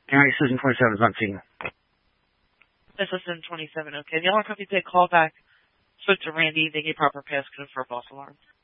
Area Citizen 27 is on scene. Citizen 27, okay. The alarm company said call back. Spoke to Randy. They gave proper passcode for a false alarm.